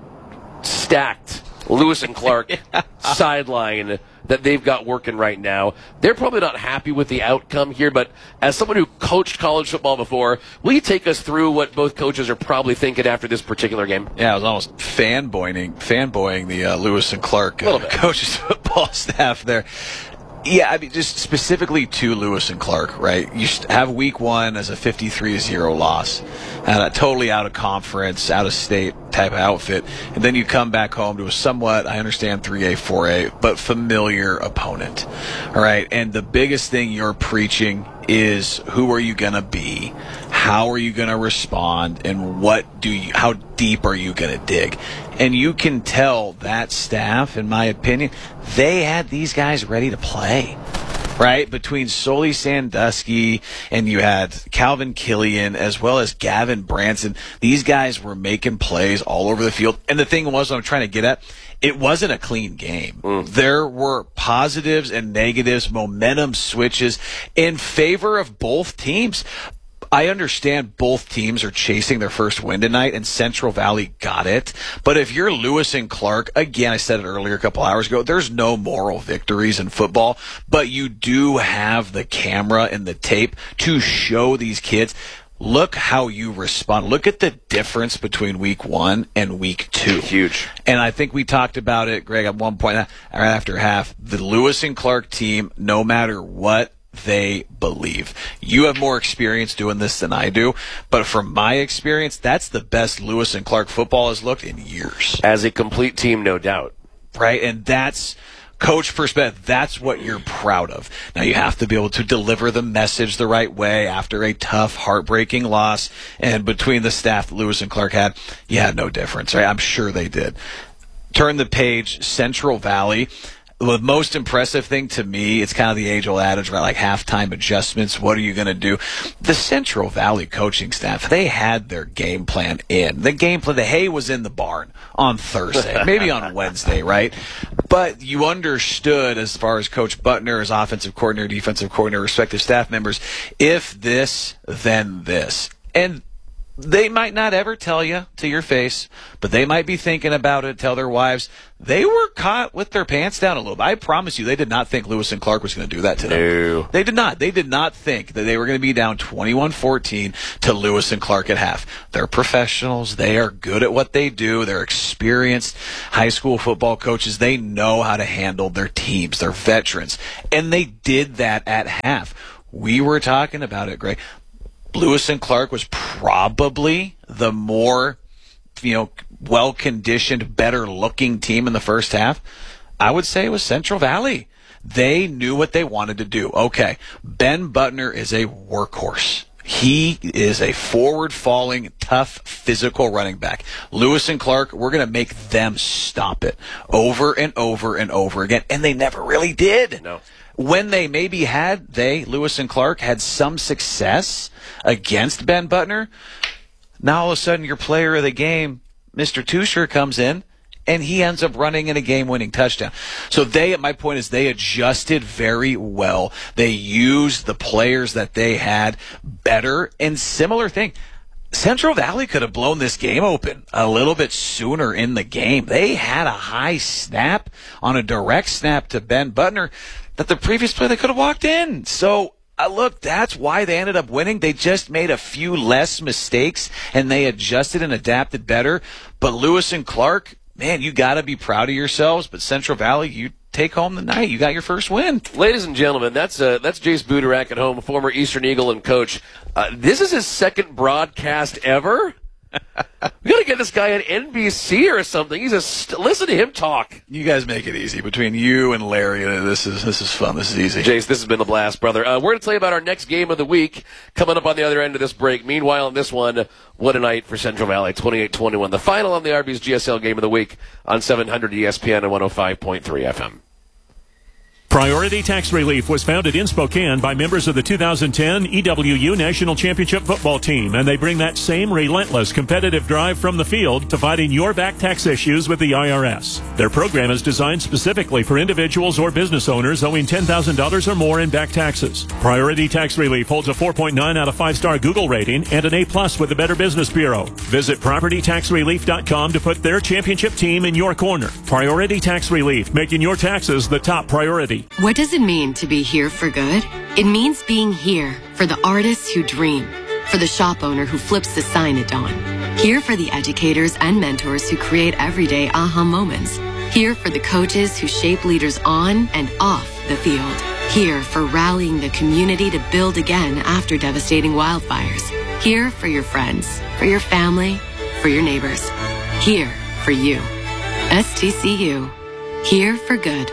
stacked Lewis and Clark yeah. sideline that they've got working right now. They're probably not happy with the outcome here, but as someone who coached college football before, will you take us through what both coaches are probably thinking after this particular game? Yeah, I was almost fanboying, fanboying the uh, Lewis and Clark uh, coaches football staff there. Yeah, I mean, just specifically to Lewis and Clark, right? You have week one as a fifty-three to zero loss, and a totally out of conference, out of state type of outfit, and then you come back home to a somewhat, I understand, three A, four A, but familiar opponent, all right? And the biggest thing you're preaching is who are you going to be, how are you going to respond, and what do you, how deep are you going to dig? And you can tell that staff, in my opinion, they had these guys ready to play, right? Between Soli Sandusky and you had Calvin Killian as well as Gavin Branson, these guys were making plays all over the field. And the thing was, what I'm trying to get at, it wasn't a clean game. Mm. There were positives and negatives, momentum switches in favor of both teams. I understand both teams are chasing their first win tonight, and Central Valley got it. But if you're Lewis and Clark, again, I said it earlier a couple hours ago, there's no moral victories in football, but you do have the camera and the tape to show these kids, look how you respond. Look at the difference between week one and week two. Huge. And I think we talked about it, Greg, at one point, right after half. The Lewis and Clark team, no matter what they believe. You have more experience doing this than I do, but from my experience, that's the best Lewis and Clark football has looked in years. As a complete team, no doubt. Right, and that's coach perspective. That's what you're proud of. Now, you have to be able to deliver the message the right way after a tough, heartbreaking loss, and between the staff that Lewis and Clark had, you had no difference, right? I'm sure they did. Turn the page, Central Valley. The most impressive thing to me, it's kind of the age-old adage, right? Like halftime adjustments. What are you going to do? The Central Valley coaching staff, they had their game plan in. The game plan, the hay was in the barn on Thursday, maybe on Wednesday, right? But you understood, as far as Coach Butner, as offensive coordinator, defensive coordinator, respective staff members, if this, then this. And they might not ever tell you to your face, but they might be thinking about it, tell their wives. They were caught with their pants down a little bit. I promise you, they did not think Lewis and Clark was going to do that to them. No. They did not. They did not think that they were going to be down twenty-one fourteen to Lewis and Clark at half. They're professionals. They are good at what they do. They're experienced high school football coaches. They know how to handle their teams. They're veterans. And they did that at half. We were talking about it, Greg. Lewis and Clark was probably the more, you know, well-conditioned, better-looking team in the first half. I would say it was Central Valley. They knew what they wanted to do. Okay, Ben Butner is a workhorse. He is a forward-falling, tough, physical running back. Lewis and Clark, we're going to make them stop it over and over and over again, and they never really did. No. When they maybe had, they, Lewis and Clark, had some success against Ben Butner, now all of a sudden your player of the game, Mister Tusher, comes in, and he ends up running in a game-winning touchdown. So they, my point is, they adjusted very well. They used the players that they had better, and similar thing. Central Valley could have blown this game open a little bit sooner in the game. They had a high snap on a direct snap to Ben Butner that the previous play they could have walked in. So, uh, look, that's why they ended up winning. They just made a few less mistakes, and they adjusted and adapted better. But Lewis and Clark, man, you got to be proud of yourselves. But Central Valley, you take home the night. You got your first win. Ladies and gentlemen, that's uh, that's Jace Buderak at home, former Eastern Eagle and coach. Uh, this is his second broadcast ever. We got to get this guy at N B C or something. He's a st- listen to him talk. You guys make it easy between you and Larry. This is this is fun. This is easy. Jace, this has been a blast, brother. Uh, we're going to tell you about our next game of the week coming up on the other end of this break. Meanwhile, in this one, what a night for Central Valley, twenty-eight twenty-one. The final on the Arby's G S L game of the week on seven hundred E S P N and one oh five point three F M. Priority Tax Relief was founded in Spokane by members of the two thousand ten E W U National Championship football team, and they bring that same relentless competitive drive from the field to fighting your back tax issues with the I R S. Their program is designed specifically for individuals or business owners owing ten thousand dollars or more in back taxes. Priority Tax Relief holds a four point nine out of five star Google rating and an A plus with the Better Business Bureau. Visit property tax relief dot com to put their championship team in your corner. Priority Tax Relief, making your taxes the top priority. What does it mean to be here for good? It means being here for the artists who dream, for the shop owner who flips the sign at dawn, here for the educators and mentors who create everyday aha moments, here for the coaches who shape leaders on and off the field, here for rallying the community to build again after devastating wildfires, here for your friends, for your family, for your neighbors, here for you. S T C U, here for good.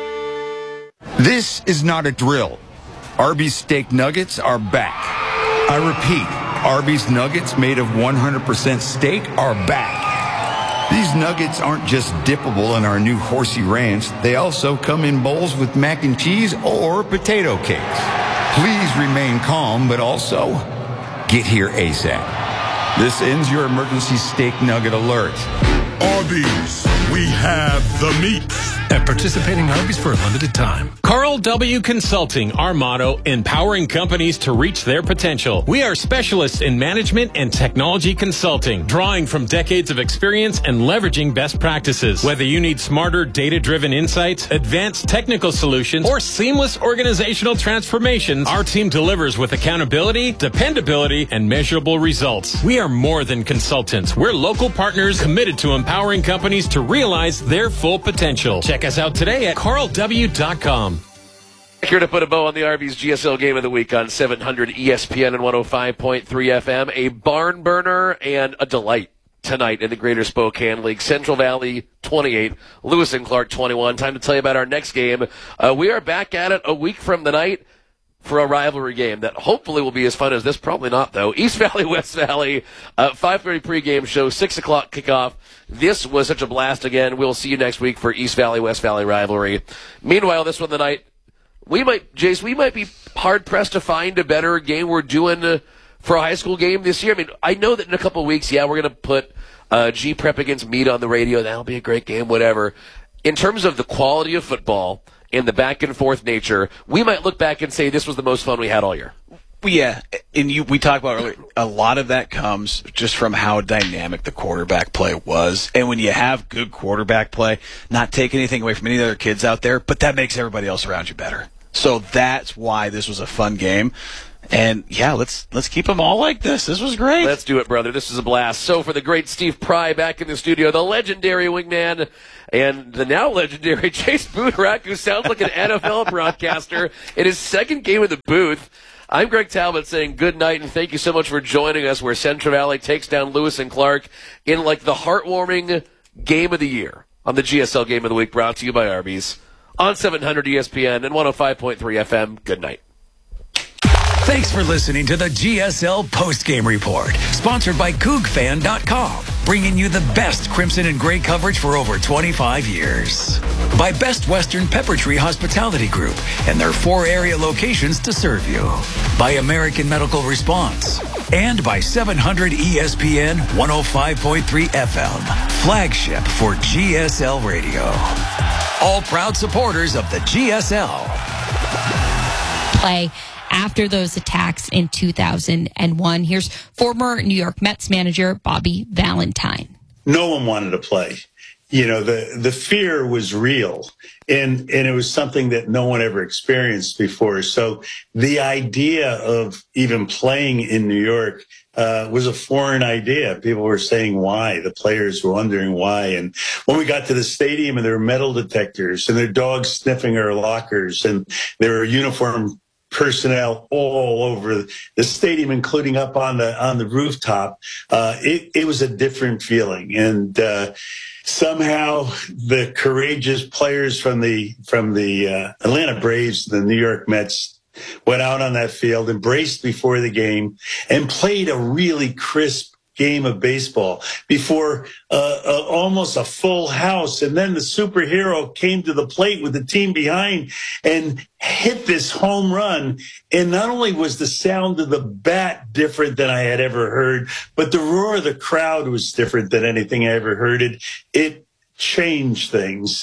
This is not a drill. Arby's steak nuggets are back. I repeat, Arby's nuggets made of one hundred percent steak are back. These nuggets aren't just dippable in our new Horsey Ranch. They also come in bowls with mac and cheese or potato cakes. Please remain calm, but also get here ASAP. This ends your emergency steak nugget alert. Arby's, we have the meat. At participating Arby's for a limited time. Carl W. Consulting, our motto, empowering companies to reach their potential. We are specialists in management and technology consulting, drawing from decades of experience and leveraging best practices. Whether you need smarter, data-driven insights, advanced technical solutions, or seamless organizational transformations, our team delivers with accountability, dependability, and measurable results. We are more than consultants. We're local partners committed to empowering companies to realize their full potential. Check us out today at carl w dot com. Here to put a bow on the Arby's G S L game of the week on seven hundred E S P N and one oh five point three F M. A barn burner and a delight tonight in the Greater Spokane League. Central Valley twenty-eight, Lewis and Clark twenty-one. Time to tell you about our next game. Uh, we are back at it a week from the night for a rivalry game that hopefully will be as fun as this. Probably not, though. East Valley, West Valley, uh, five thirty pregame show, six o'clock kickoff. This was such a blast again. We'll see you next week for East Valley, West Valley rivalry. Meanwhile, this one tonight, we might, Jace, we might be hard-pressed to find a better game we're doing uh, for a high school game this year. I mean, I know that in a couple of weeks, yeah, we're going to put uh, G-Prep against Meade on the radio. That'll be a great game, whatever. In terms of the quality of football and the back-and-forth nature, we might look back and say this was the most fun we had all year. Well, yeah, and you, we talked about earlier, a lot of that comes just from how dynamic the quarterback play was. And when you have good quarterback play, not take anything away from any other kids out there, but that makes everybody else around you better. So that's why this was a fun game. And, yeah, let's let's keep them all like this. This was great. Let's do it, brother. This is a blast. So for the great Steve Pry back in the studio, the legendary wingman, and the now legendary Chase Boothrack, who sounds like an N F L broadcaster in his second game in the booth. I'm Greg Talbot saying good night, and thank you so much for joining us where Central Valley takes down Lewis and Clark in, like, the heartwarming game of the year on the G S L Game of the Week, brought to you by Arby's on seven hundred E S P N and one oh five point three F M. Good night. Thanks for listening to the G S L Postgame Report, sponsored by Coug Fan dot com, bringing you the best Crimson and Gray coverage for over twenty-five years. By Best Western Pepper Tree Hospitality Group and their four area locations to serve you. By American Medical Response. And by seven hundred E S P N one oh five point three F M, flagship for G S L Radio. All proud supporters of the G S L. Play after those attacks in two thousand one. Here's former New York Mets manager Bobby Valentine. No one wanted to play. You know, the, the fear was real, and, and it was something that no one ever experienced before. So the idea of even playing in New York uh, was a foreign idea. People were saying why. The players were wondering why. And when we got to the stadium, and there were metal detectors, and there were dogs sniffing our lockers, and there were uniform personnel all over the stadium, including up on the on the rooftop. Uh, it, it was a different feeling, and uh, somehow the courageous players from the from the uh, Atlanta Braves, the New York Mets, went out on that field, embraced before the game, and played a really crisp game of baseball before uh, uh, almost a full house. And then the superhero came to the plate with the team behind and hit this home run. And not only was the sound of the bat different than I had ever heard, but the roar of the crowd was different than anything I ever heard. It, it changed things.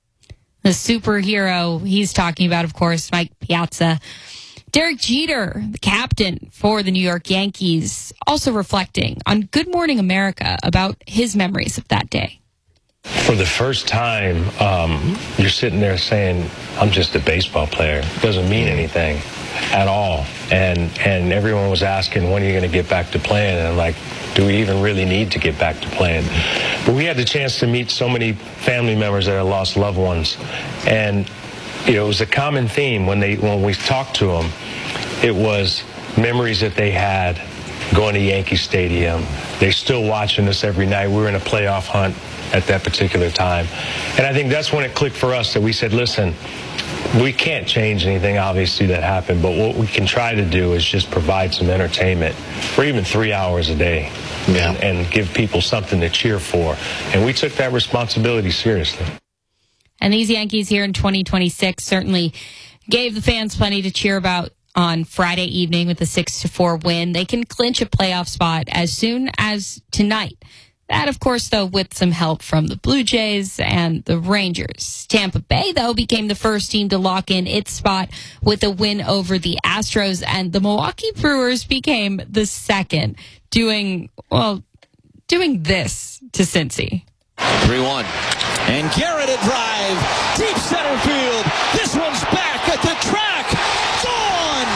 The superhero he's talking about, of course, Mike Piazza. Derek Jeter, the captain for the New York Yankees, also reflecting on Good Morning America about his memories of that day. For the first time, um, you're sitting there saying, I'm just a baseball player. It doesn't mean anything at all. And and everyone was asking, when are you going to get back to playing? And I'm like, do we even really need to get back to playing? But we had the chance to meet so many family members that had lost loved ones. And you know, it was a common theme when they when we talked to them. It was memories that they had going to Yankee Stadium. They're still watching us every night. We were in a playoff hunt at that particular time. And I think that's when it clicked for us that we said, listen, we can't change anything, obviously, that happened, but what we can try to do is just provide some entertainment for even three hours a day. Yeah. and, and give people something to cheer for. And we took that responsibility seriously. And these Yankees here in twenty twenty-six certainly gave the fans plenty to cheer about on Friday evening with a six to four win. They can clinch a playoff spot as soon as tonight. That, of course, though, with some help from the Blue Jays and the Rangers. Tampa Bay, though, became the first team to lock in its spot with a win over the Astros, and the Milwaukee Brewers became the second, doing, well, doing this to Cincy. three one. And Garrett a drive, deep center field. This one's back at the track. Gone!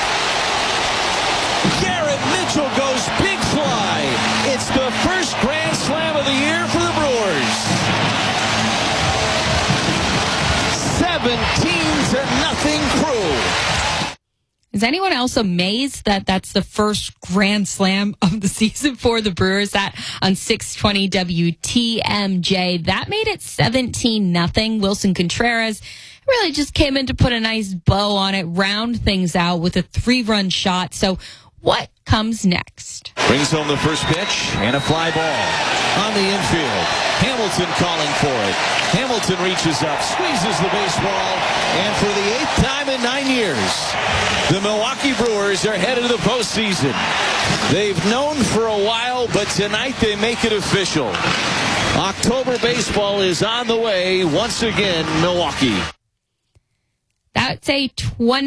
Garrett Mitchell goes big fly. It's the first grand slam of the year for the Brewers. seventeen to nothing Crew. Is anyone else amazed that that's the first grand slam of the season for the Brewers? That on six twenty W T M J, that made it seventeen nothing. Wilson Contreras really just came in to put a nice bow on it, round things out with a three-run shot. So what comes next? Brings home the first pitch and a fly ball on the infield. Hamilton calling for it. Hamilton reaches up, squeezes the baseball, and for the eighth time in nine years, the Milwaukee Brewers are headed to the postseason. They've known for a while, but tonight they make it official. October baseball is on the way once again, Milwaukee. That's a twenty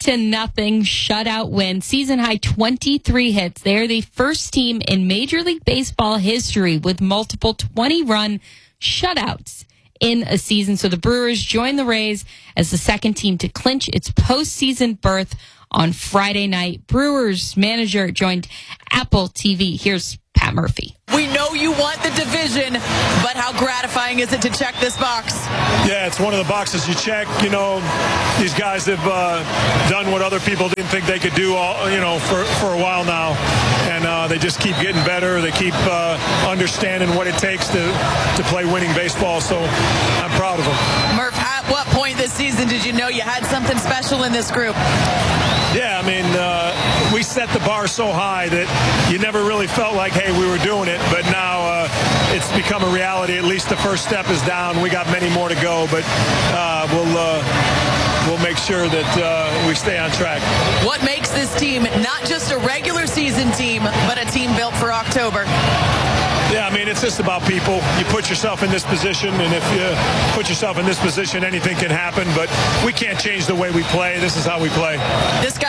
to nothing shutout win. Season high twenty-three hits. They are the first team in Major League Baseball history with multiple twenty-run shutouts in a season. So the Brewers join the Rays as the second team to clinch its postseason berth on Friday night. Brewers manager joined Apple T V. Here's Pat Murphy. We know you want the division, but how gratifying is it to check this box? Yeah, it's one of the boxes you check. You know, these guys have uh, done what other people didn't think they could do, all, you know, for, for a while now. And uh, they just keep getting better. They keep uh, understanding what it takes to, to play winning baseball. So I'm proud of them. Murph, at what point this season did you know you had something special in this group? Yeah, I mean, uh, we set the bar so high that you never really felt like, hey, we were doing it. But now uh, it's become a reality. At least the first step is down. We got many more to go, but uh, we'll uh, we'll make sure that uh, we stay on track. What makes this team not just a regular season team, but a team built for October? Yeah, I mean, it's just about people. You put yourself in this position, and if you put yourself in this position, anything can happen. But we can't change the way we play. This is how we play. This guy